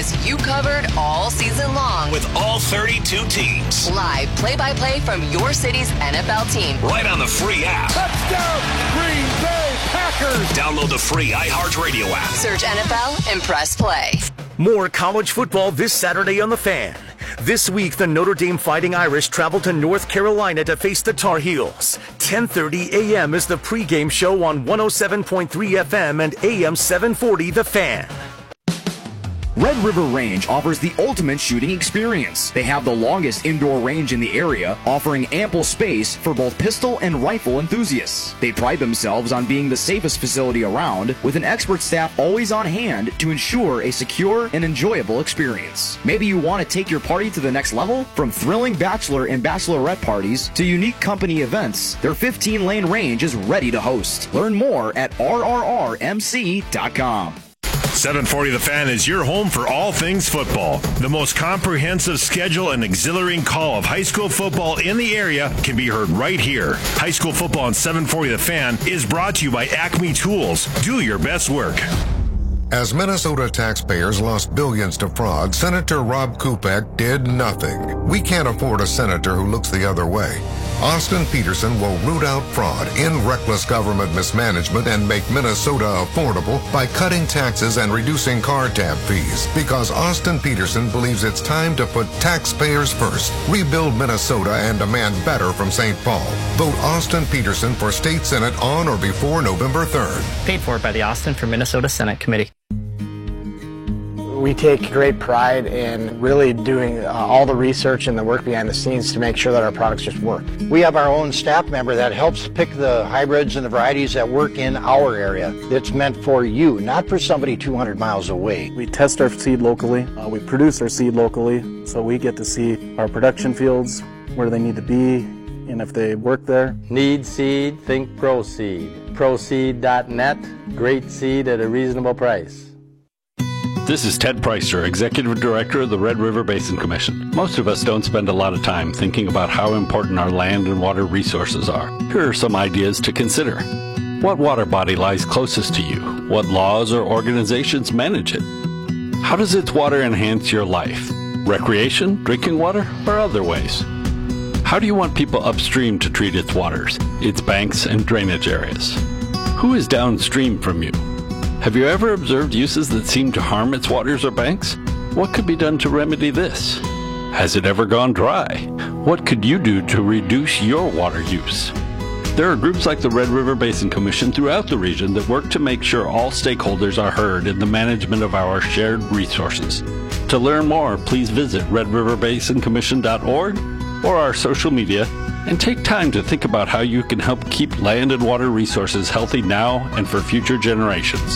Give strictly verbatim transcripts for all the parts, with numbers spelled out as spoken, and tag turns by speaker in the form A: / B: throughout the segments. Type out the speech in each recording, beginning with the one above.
A: has you covered all season long.
B: With all thirty-two teams.
A: Live play-by-play from your city's N F L team.
B: Right on the free app.
C: Touchdown, Green Bay Packers.
B: Download the free iHeartRadio app.
A: Search N F L and press play.
D: More college football this Saturday on The Fan. This week, the Notre Dame Fighting Irish travel to North Carolina to face the Tar Heels. ten thirty a.m. is the pregame show on one oh seven point three F M and A M seven forty The Fan.
E: Red River Range offers the ultimate shooting experience. They have the longest indoor range in the area, offering ample space for both pistol and rifle enthusiasts. They pride themselves on being the safest facility around, with an expert staff always on hand to ensure a secure and enjoyable experience. Maybe you want to take your party to the next level? From thrilling bachelor and bachelorette parties to unique company events, their fifteen-lane range is ready to host. Learn more at R R R M C dot com.
F: seven forty The Fan is your home for all things football. The most comprehensive schedule and exhilarating call of high school football in the area can be heard right here. High school football on seven forty The Fan is brought to you by Acme Tools. Do your best work.
G: As Minnesota taxpayers lost billions to fraud, Senator Rob Kupek did nothing. We can't afford a senator who looks the other way. Austin Peterson will root out fraud, end reckless government mismanagement, and make Minnesota affordable by cutting taxes and reducing car tab fees. Because Austin Peterson believes it's time to put taxpayers first, rebuild Minnesota, and demand better from Saint Paul. Vote Austin Peterson for State Senate on or before November third.
H: Paid for by the Austin for Minnesota Senate Committee.
I: We take great pride in really doing uh, all the research and the work behind the scenes to make sure that our products just work.
J: We have our own staff member that helps pick the hybrids and the varieties that work in our area. It's meant for you, not for somebody two hundred miles away.
K: We test our seed locally. Uh, we produce our seed locally, so we get to see our production fields, where they need to be, and if they work there.
L: Need seed? Think ProSeed. ProSeed dot net. Great seed at a reasonable price.
M: This is Ted Preister, Executive Director of the Red River Basin Commission. Most of us don't spend a lot of time thinking about how important our land and water resources are. Here are some ideas to consider. What water body lies closest to you? What laws or organizations manage it? How does its water enhance your life? Recreation, drinking water, or other ways? How do you want people upstream to treat its waters, its banks and drainage areas? Who is downstream from you? Have you ever observed uses that seem to harm its waters or banks? What could be done to remedy this? Has it ever gone dry? What could you do to reduce your water use? There are groups like the Red River Basin Commission throughout the region that work to make sure all stakeholders are heard in the management of our shared resources. To learn more, please visit red river basin commission dot org or our social media and take time to think about how you can help keep land and water resources healthy now and for future generations.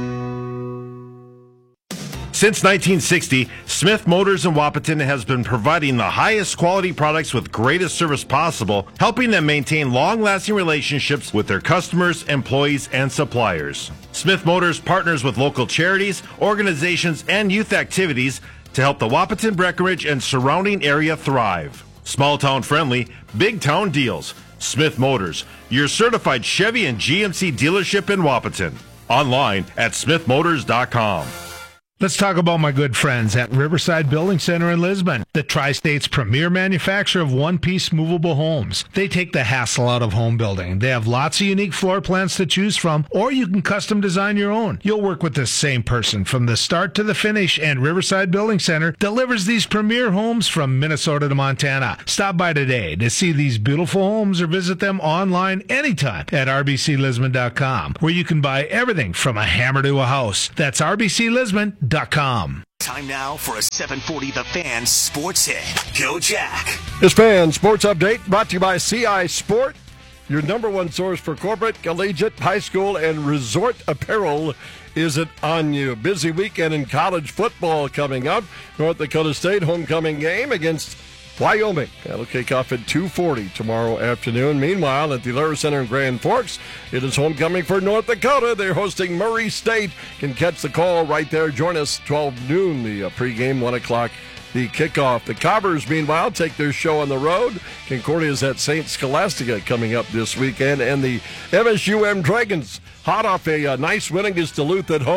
F: Since nineteen sixty, Smith Motors in Wahpeton has been providing the highest quality products with greatest service possible, helping them maintain long-lasting relationships with their customers, employees, and suppliers. Smith Motors partners with local charities, organizations, and youth activities to help the Wahpeton, Breckenridge, and surrounding area thrive. Small town friendly, big town deals. Smith Motors, your certified Chevy and G M C dealership in Wahpeton. Online at smith motors dot com.
N: Let's talk about my good friends at Riverside Building Center in Lisbon, the Tri-State's premier manufacturer of one-piece movable homes. They take the hassle out of home building. They have lots of unique floor plans to choose from, or you can custom design your own. You'll work with the same person from the start to the finish, and Riverside Building Center delivers these premier homes from Minnesota to Montana. Stop by today to see these beautiful homes or visit them online anytime at r b c lisbon dot com, where you can buy everything from a hammer to a house. That's r b c lisbon dot com.
B: Time now for a seven forty The Fan Sports Hit. Go Jack.
O: This Fan Sports Update brought to you by C I Sport, your number one source for corporate, collegiate, high school, and resort apparel. Is it on you? Busy weekend in college football coming up. North Dakota State homecoming game against Wyoming. That'll kick off at two forty tomorrow afternoon. Meanwhile, at the Lehrer Center in Grand Forks, it is homecoming for North Dakota. They're hosting Murray State. Can catch the call right there. Join us twelve noon, the uh, pregame, one o'clock, the kickoff. The Cobbers, meanwhile, take their show on the road. Concordia's at Saint Scholastica coming up this weekend. And the M S U M Dragons, hot off a uh, nice win against Duluth at home,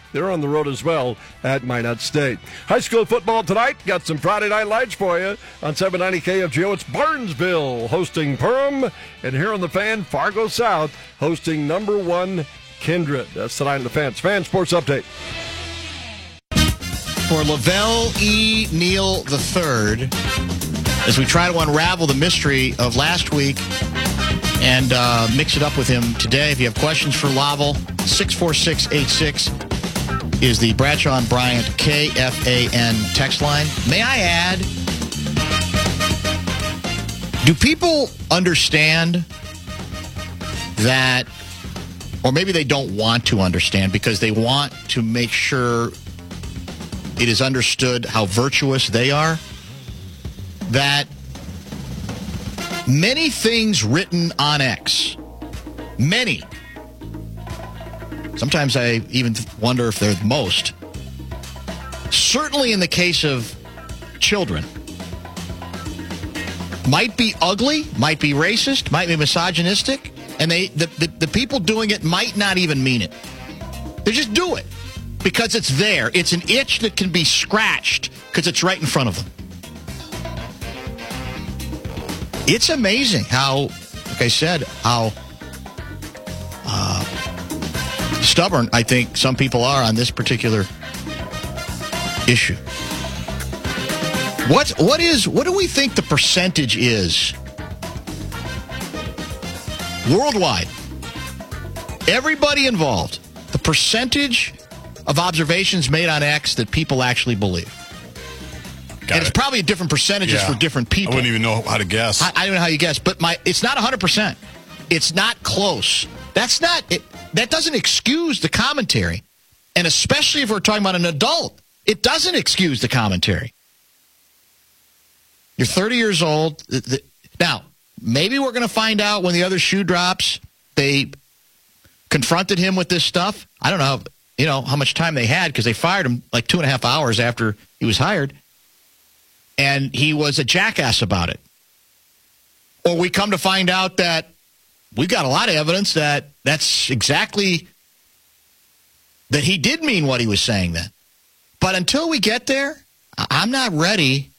O: They're on the road as well at Minot State. High school football tonight. Got some Friday night lights for you on seven ninety K F G O. It's Barnesville hosting Perham. And here on the Fan, Fargo South hosting number one Kindred. That's tonight on the Fans. Fan Sports Update.
P: For Lavelle E. Neal the third, as we try to unravel the mystery of last week and uh, mix it up with him today. If you have questions for Lavelle, six four six eight six is the Bradshaw and Bryant K F A N text line. May I add, do people understand that, or maybe they don't want to understand because they want to make sure it is understood how virtuous they are, that many things written on X, many, sometimes I even wonder if they're most, certainly in the case of children, might be ugly, might be racist, might be misogynistic, and they the, the, the people doing it might not even mean it. They just do it because it's there. It's an itch that can be scratched because it's right in front of them. It's amazing how, like I said, how uh, stubborn I think some people are on this particular issue. What what is what do we think the percentage is worldwide? Everybody involved, the percentage of observations made on X that people actually believe. Got and it. It's probably different percentages
Q: yeah.
P: for different people.
Q: I wouldn't even know how to guess.
P: I, I don't know how you guess, but my it's not one hundred percent. It's not close. That's not it, that doesn't excuse the commentary. And especially if we're talking about an adult, it doesn't excuse the commentary. You're thirty years old. Now, maybe we're going to find out when the other shoe drops. They confronted him with this stuff. I don't know, you know, how much time they had because they fired him like two and a half hours after he was hired. And he was a jackass about it. Or we come to find out that we've got a lot of evidence that that's exactly, that he did mean what he was saying then. But until we get there, I'm not ready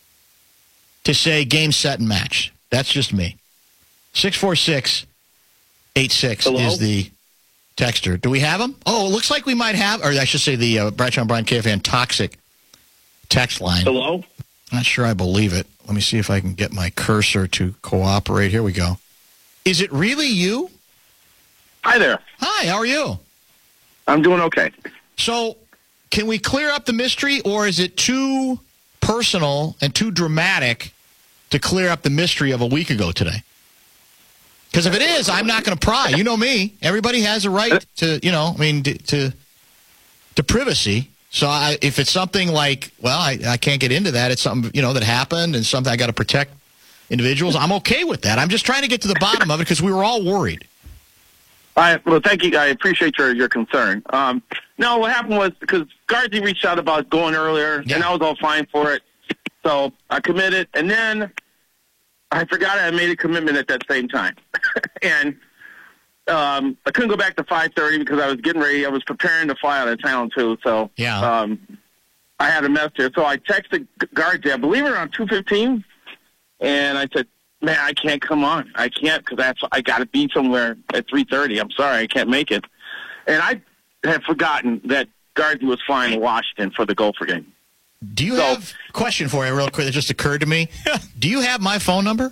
P: to say game, set, and match. That's just me. six four six eight six is the texter. Do we have him? Oh, it looks like we might have, or I should say the uh, Bradshaw and Bryant K F A N Toxic text line.
R: Hello?
P: Not sure I believe it. Let me see if I can get my cursor to cooperate. Here we go. Is it really you?
R: Hi there.
P: Hi, how are you?
R: I'm doing okay.
P: So, can we clear up the mystery, or is it too personal and too dramatic to clear up the mystery of a week ago today? Because if it is, I'm not going to pry. You know me. Everybody has a right to, you know, I mean, to to privacy. So I, if it's something like, well, I, I can't get into that. It's something, you know, that happened and something I got to protect individuals. I'm okay with that. I'm just trying to get to the bottom of it because we were all worried.
R: All right. Well, thank you. I appreciate your, your concern. Um, no, what happened was because Guardsy reached out about going earlier, yeah. and I was all fine for it. So I committed, and then I forgot I made a commitment at that same time. and um, I couldn't go back to five thirty because I was getting ready. I was preparing to fly out of town, too. So
P: yeah.
R: um, I had a mess there. So I texted Guardsy, I believe around two fifteen, and I said, man, I can't come on. I can't because that's I got to be somewhere at three thirty. I'm sorry, I can't make it. And I had forgotten that Guardsy was flying to Washington for the Gopher game.
P: Do you so, have a question for you real quick that just occurred to me? Do you have my phone number?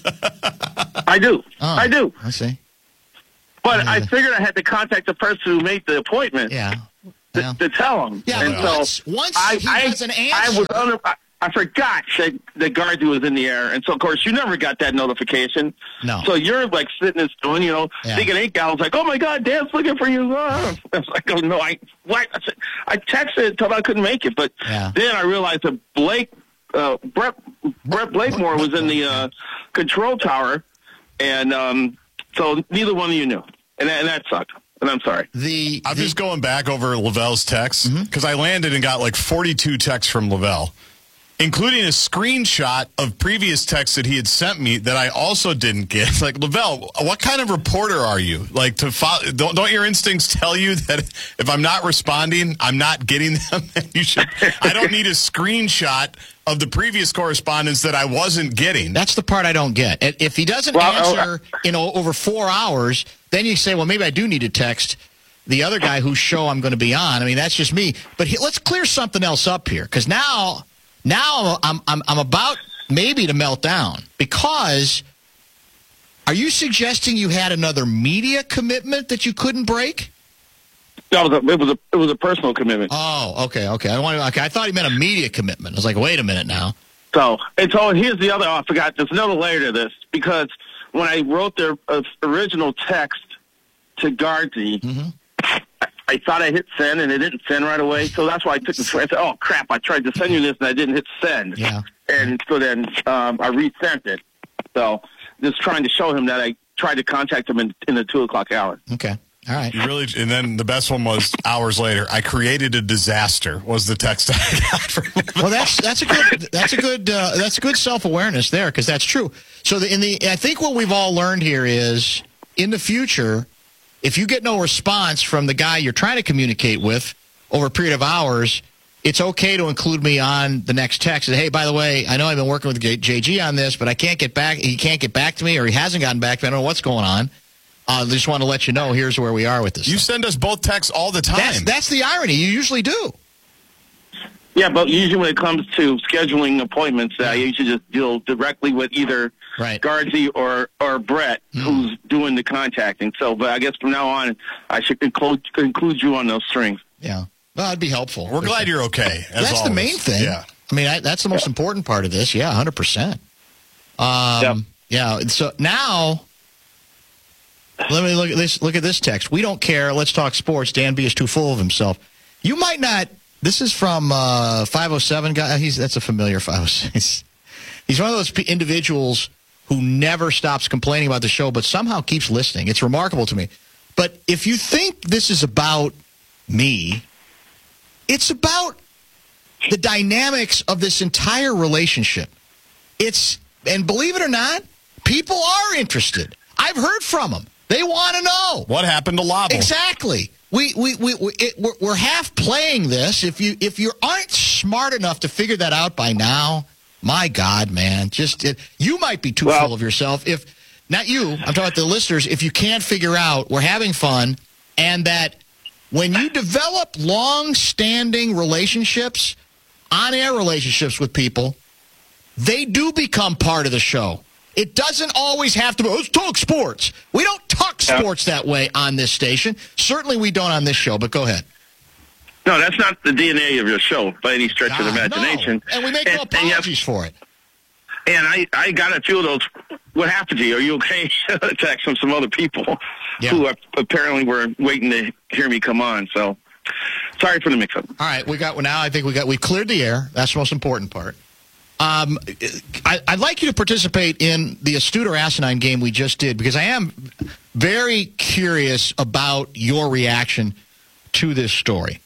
R: I do.
P: Oh,
R: I do.
P: I see.
R: But
P: uh,
R: I figured I had to contact the person who made the appointment
P: yeah.
R: to,
P: yeah.
R: to tell him.
P: Yeah,
R: and
P: but
R: so
P: once, once
R: I,
P: he
R: I,
P: has an answer.
R: I, was under, I, I forgot that, that Guardsy was in the air. And so, of course, you never got that notification.
P: No.
R: So you're, like, sitting and doing, you know,
P: yeah.
R: thinking eight gallons, like, oh, my God, Dad's looking for you. Oh. I was like, oh, no, I, what? I, said, I texted until I couldn't make it. But
P: yeah.
R: then I realized that Blake, uh, Brett, Brett Blakemore was in the uh, control tower. And um, so neither one of you knew. And that, and that sucked. And I'm sorry.
P: The,
Q: I'm
P: the,
Q: just going back over Lavelle's texts because mm-hmm. I landed and got like forty-two texts from Lavelle. including a screenshot of previous texts that he had sent me that I also didn't get. It's like, Lavelle, what kind of reporter are you? Like, to follow, don't, don't your instincts tell you that if I'm not responding, I'm not getting them? You should. I don't need a screenshot of the previous correspondence that I wasn't getting.
P: That's the part I don't get. If he doesn't
R: well,
P: answer in over four hours, then you say, well, maybe I do need to text the other guy whose show I'm going to be on. I mean, that's just me. But he, let's clear something else up here, because now... Now I'm, I'm I'm about maybe to melt down, because are you suggesting you had another media commitment that you couldn't break?
R: No, it was a, it was a, it was a personal commitment.
P: Oh, okay, okay. I wanted, okay. I thought he meant a media commitment. I was like, wait a minute now.
R: So, and so here's the other, oh, I forgot, there's another layer to this, because when I wrote their uh, original text to Guardsy, mm-hmm. I thought I hit send, and it didn't send right away. So that's why I took the I said, oh, crap, I tried to send you this, and I didn't hit send.
P: Yeah.
R: And so then um, I resent it. So just trying to show him that I tried to contact him in, in the two o'clock hour.
P: Okay. All right.
Q: You really, and then the best one was hours later. I created a disaster. Was the text I got from him.
P: Well, that's that's a good that's a good uh, that's a good self awareness there, because that's true. So the, in the I think what we've all learned here is, in the future, if you get no response from the guy you're trying to communicate with over a period of hours, it's okay to include me on the next text. Hey, by the way, I know I've been working with J G on this, but I can't get back. He can't get back to me, or he hasn't gotten back to me. I don't know what's going on. I uh, just want to let you know, here's where we are with this.
Q: You
P: stuff.
Q: send us both texts all the time.
P: That's, that's the irony. You usually do.
R: Yeah, but usually when it comes to scheduling appointments, uh, I usually just deal directly with either
P: right.
R: Guardsy or, or Brett, mm. who's doing the contacting. So, but I guess from now on, I should include, include you on those strings.
P: Yeah. Well, that'd be helpful.
Q: We're glad you're okay. As
P: that's
Q: always.
P: the main thing.
Q: Yeah.
P: I mean, I, that's the most yeah. important part of this. Yeah, one hundred percent. Um, yeah. yeah. So now, let me look at this. Look at this text. We don't care. Let's talk sports. Dan B is too full of himself. You might not. This is from uh, five oh seven guy. He's that's a familiar five oh six. He's one of those individuals who never stops complaining about the show, but somehow keeps listening. It's remarkable to me. But if you think this is about me, it's about the dynamics of this entire relationship. It's, and believe it or not, people are interested. I've heard from them. They want to know.
Q: What happened to Lobble?
P: Exactly. We we we, we it, we're, we're half playing this. If you if you aren't smart enough to figure that out by now, my God, man, just it, you might be too well, full of yourself. If not you, I'm talking about the listeners. If you can't figure out, we're having fun, and that when you develop long-standing relationships, on-air relationships with people, they do become part of the show. It doesn't always have to be, let's talk sports. We don't talk sports that way on this station. Certainly we don't on this show, but go ahead.
R: No, that's not the D N A of your show by any stretch God, of the imagination.
P: No. And we make
R: and,
P: no apologies
R: yes,
P: for it.
R: And I, I got a few of those, what happened to you? Are you okay? Text from some other people yeah. who apparently were waiting to hear me come on. So sorry for the mix-up.
P: All right, we got, well, now I think we got, we cleared the air. That's the most important part. Um, I, I'd like you to participate in the Astute or Asinine game we just did, because I am very curious about your reaction to this story.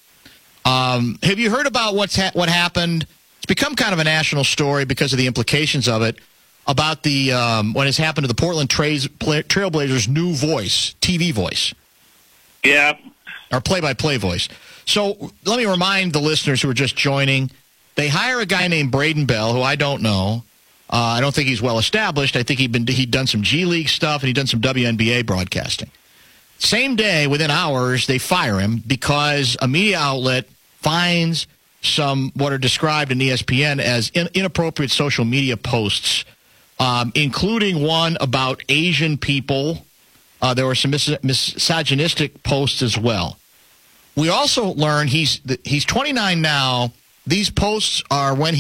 P: Um, have you heard about what's ha- what happened? It's become kind of a national story because of the implications of it, about the um, what has happened to the Portland Trails, Trailblazers' new voice, T V voice.
R: Yeah.
P: Or play-by-play voice. So let me remind the listeners who are just joining, they hire a guy named Braden Bell, who I don't know. Uh, I don't think he's well established. I think he'd been he'd done some G League stuff and he'd done some W N B A broadcasting. Same day, within hours, they fire him because a media outlet finds some what are described in E S P N as in, inappropriate social media posts, um, including one about Asian people. Uh, there were some mis- misogynistic posts as well. We also learn he's he's twenty-nine now. These posts are when he